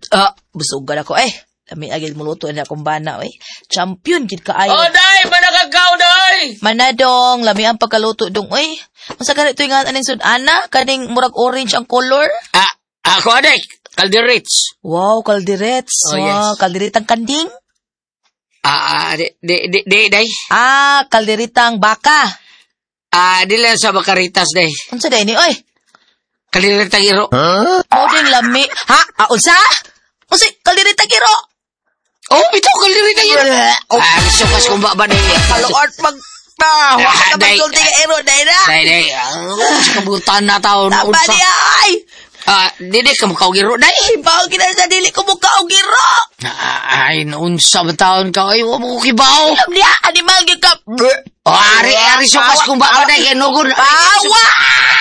Busugan ako Lami agil muluto na akong bana Champion gid kaayo. Day, managagaw day. Manadong, lami ang pagkaluto dong Unsa ganito yung aning sud-ana kaning murag orange ang color? Ako aday, kalderets. Wow, kalderets. Yes. Kalderetang kanding? Day. Kalderetang baka. Di lang sa bakaritas day. Unsa day ni Kalderetang iro. Ding lami. Unsa? Unsa kalderetang iro? Ito kalderetang iro. Sukas kung ba day. Kaluort pag Day. Magsulti ka iro day na. Day. Kabutan na taon. Tama niya Dili ka mukha giro day. Kibaw kita sa dili ko mukha og giro. Ay, naunsa ba taon ka? Ay, wala mo kibaw. Alam niya, animal gyud ka. Ari sukas kung ba day. Nugon. Bawa!